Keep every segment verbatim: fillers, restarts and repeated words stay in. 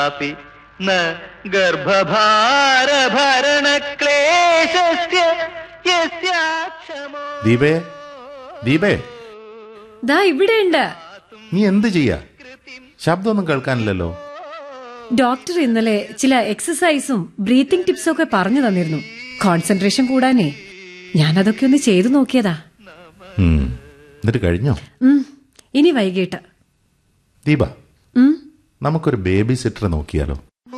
ദീപേ, ദീപേ, ദാ ഇവിടെയുണ്ട്. നീ എന്ത് ചെയ്യാ? ശബ്ദമൊന്നും കേൾക്കാനില്ലല്ലോ. ഡോക്ടർ ഇന്നലെ ചില എക്സസൈസും ബ്രീത്തിങ് ടിപ്സും ഒക്കെ പറഞ്ഞു തന്നിരുന്നു, കോൺസെൻട്രേഷൻ കൂടാനേ. ഞാനതൊക്കെ ഒന്ന് ചെയ്തു നോക്കിയതാ. എന്നിട്ട് കഴിഞ്ഞോ? ഇനി വൈകിട്ട്. ദീപ, നമുക്കൊരു ബേബി സിറ്റർ നോക്കിയാലോ?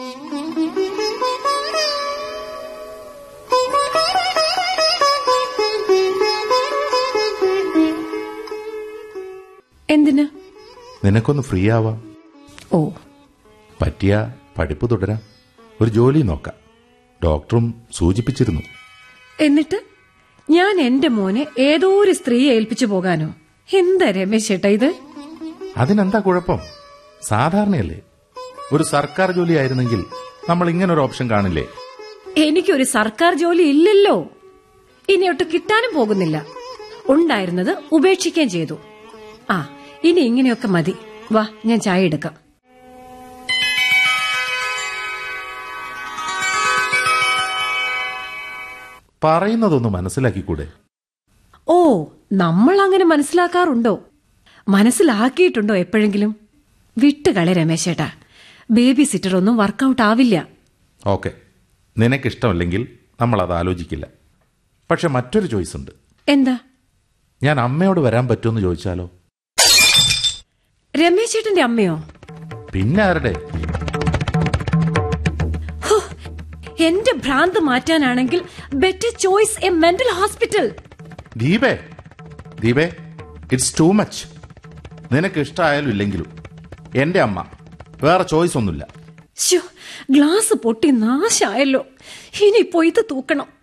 എന്തിന്? നിനക്കൊന്ന് ഫ്രീ ആവാം. ഓ, പറ്റിയ പഠിപ്പ് തുടരാം, ഒരു ജോലി നോക്കാം. ഡോക്ടറും സൂചിപ്പിച്ചിരുന്നു. എന്നിട്ട് ഞാൻ എന്റെ മോനെ ഏതോ ഒരു സ്ത്രീയെ ഏൽപ്പിച്ചു പോകാനോ? എന്താ രമേശ് ചേട്ടാ ഇത്? അതിനെന്താ കുഴപ്പം? സാധാരണയല്ലേ. ഒരു സർക്കാർ ജോലി ആയിരുന്നെങ്കിൽ നമ്മൾ ഇങ്ങനൊരു ഓപ്ഷൻ കാണില്ലേ? എനിക്കൊരു സർക്കാർ ജോലി ഇല്ലല്ലോ, ഇനിയൊട്ട് കിട്ടാനും പോകുന്നില്ല. ഉണ്ടായിരുന്നത് ഉപേക്ഷിക്കുകയും ചെയ്തു. ആ, ഇനി ഇങ്ങനെയൊക്കെ മതി. വാ, ഞാൻ ചായ എടുക്കാം. പറയുന്നതൊന്ന് മനസ്സിലാക്കിക്കൂടെ? ഓ, നമ്മൾ അങ്ങനെ മനസ്സിലാക്കാറുണ്ടോ? മനസ്സിലാക്കിയിട്ടുണ്ടോ എപ്പോഴെങ്കിലും? വിട്ടുകളെ രമേശേട്ടാ, ബേബി സിറ്റർ ഒന്നും വർക്കൗട്ട് ആവില്ല. ഓക്കെ, നിനക്കിഷ്ടമല്ലെങ്കിൽ നമ്മൾ അത് ആലോചിക്കില്ല. പക്ഷെ മറ്റൊരു ചോയ്സ് ഉണ്ട്. എന്താ? ഞാൻ അമ്മയോട് വരാൻ പറ്റുമെന്ന് ചോദിച്ചാലോ? രമേശേട്ടന്റെ അമ്മയോ? പിന്നെ ആരുടെ? എന്റെ ഭ്രാന്ത് മാറ്റാനാണെങ്കിൽ better choice A mental hospital. ദീപേ, ദീപേ, it's too much. നിനക്ക് ഇഷ്ടമായാലും ഇല്ലെങ്കിലും എന്റെ അമ്മ, വേറെ ചോയ്സ് ഒന്നുമില്ല. ഗ്ലാസ് പൊട്ടി നാശായല്ലോ. ഇനിയിപ്പോ ഇത് തൂക്കണം.